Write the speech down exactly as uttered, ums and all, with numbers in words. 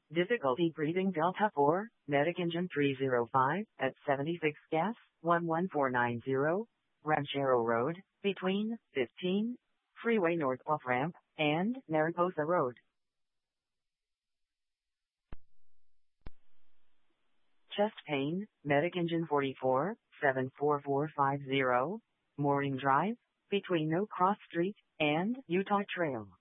Difficulty breathing Delta four, Medic Engine three oh five, at seventy-six gas, one one four nine zero, Ranchero Road, between fifteen, Freeway North off-ramp, and Mariposa Road. Chest pain, Medic Engine forty-four, seven four four five zero, Mooring Drive, between No Cross Street and Utah Trail.